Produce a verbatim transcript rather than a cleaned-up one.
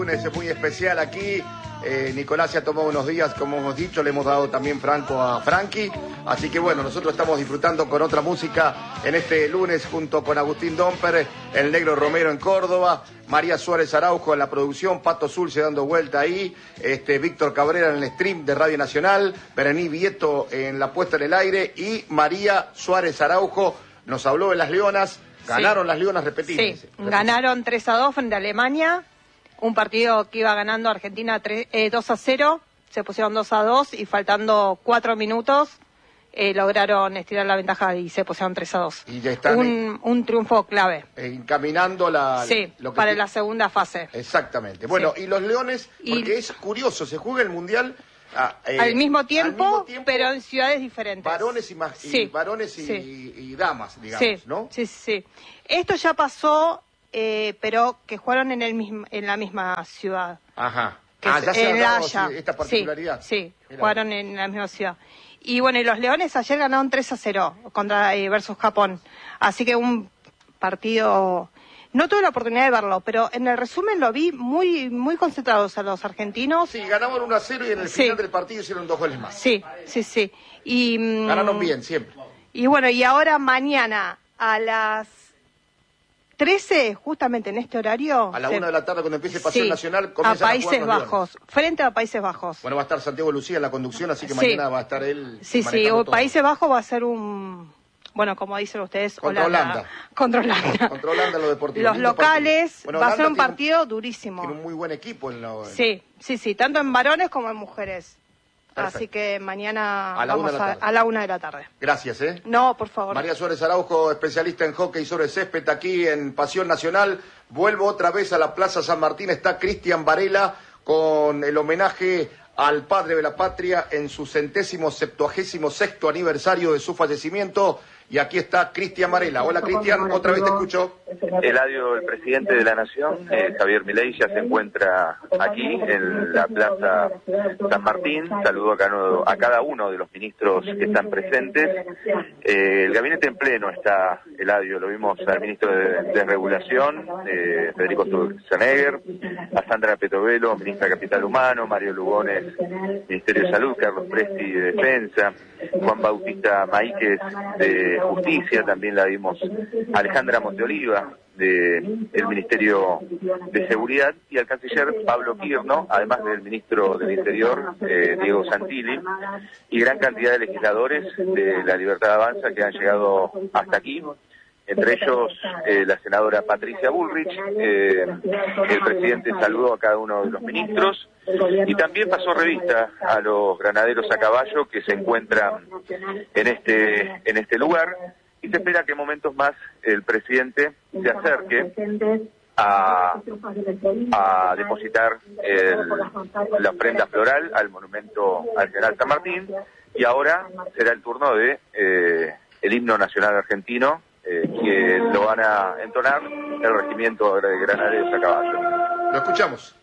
Es muy especial aquí. eh, Nicolás se ha tomado unos días, como hemos dicho, le hemos dado también Franco a Frankie, así que bueno, nosotros estamos disfrutando con otra música en este lunes junto con Agustín Domper, el Negro Romero en Córdoba, María Suárez Araujo en la producción, Pato Zulce dando vuelta ahí, este Víctor Cabrera en el stream de Radio Nacional, Berení Vieto en la puesta en el aire y María Suárez Araujo nos habló de las Leonas. Ganaron sí. las Leonas, repetimos. Sí, ganaron tres a dos frente a Alemania. Un partido que iba ganando Argentina tres, eh, dos a cero, se pusieron dos a dos y faltando cuatro minutos eh, lograron estirar la ventaja y se pusieron tres a dos. Y ya están un, en, un triunfo clave. Encaminando la... Sí, lo que para te... la segunda fase. Exactamente. Bueno, sí. Y los Leones, porque y... es curioso, se juega el Mundial... Ah, eh, al, mismo tiempo, al mismo tiempo, pero en ciudades diferentes. Varones y, más, sí. y, varones y, sí. y, y damas, digamos, sí. ¿no? Sí, sí. Esto ya pasó... Eh, pero que jugaron en el mismo, en la misma ciudad. Ajá. Que ah, es, ya se en ha dado Haya. esta particularidad. Sí, sí jugaron en la misma ciudad. Y bueno, y los Leones ayer ganaron tres a cero contra eh, versus Japón. Así que un partido... No tuve la oportunidad de verlo, pero en el resumen lo vi muy muy concentrados a los argentinos. Sí, ganaban uno a cero y en el sí. final del partido hicieron dos goles más. Sí, sí, sí. Y, ganaron bien, siempre. Y bueno, y ahora mañana a las trece, justamente en este horario... A la se... una de la tarde, cuando empiece Pasión sí, Nacional, comienzan a Países a Bajos, frente a Países Bajos. Bueno, va a estar Santiago Lucía en la conducción, así que sí. mañana va a estar él... Sí, sí, o Países Bajos va a ser un... Bueno, como dicen ustedes... Contra Holanda. Contra Holanda. Contra Holanda lo deportivo. Los locales, bueno, va a ser un partido un, durísimo. Tiene un muy buen equipo en lo... Sí, sí, sí, tanto en varones como en mujeres. Perfecto. Así que mañana a la, vamos a, a la una de la tarde. Gracias, ¿eh? No, por favor. María Suárez Araujo, especialista en hockey sobre césped, aquí en Pasión Nacional. Vuelvo otra vez a la Plaza San Martín. Está Cristian Varela con el homenaje al padre de la patria en su centésimo septuagésimo sexto aniversario de su fallecimiento. Y aquí está Cristian Varela. Hola, Cristian, otra vez te escucho. Eladio, el presidente de la Nación, eh, Javier Milei, ya se encuentra aquí en la Plaza San Martín. Saludo a cada, a cada uno de los ministros que están presentes. Eh, el gabinete en pleno está, Eladio, lo vimos al ministro de, de Regulación, eh, Federico Sturzenegger, a Sandra Petovelo, ministra de Capital Humano, Mario Lugones, Ministerio de Salud, Carlos Presti de Defensa, Juan Bautista Maíquez de Justicia, también la vimos Alejandra Monteoliva del Ministerio de Seguridad y al canciller Pablo Quirno, además del ministro del Interior eh, Diego Santilli, y gran cantidad de legisladores de la Libertad Avanza que han llegado hasta aquí, entre ellos eh, la senadora Patricia Bullrich. Eh, el presidente saludó a cada uno de los ministros y también pasó revista a los granaderos a caballo que se encuentran en este en este lugar, y se espera que en momentos más el presidente se acerque a, a depositar el, la ofrenda floral al monumento al general San Martín, y ahora será el turno de eh, el himno nacional argentino, eh, que lo van a entonar el regimiento de granaderos a caballo. Lo escuchamos.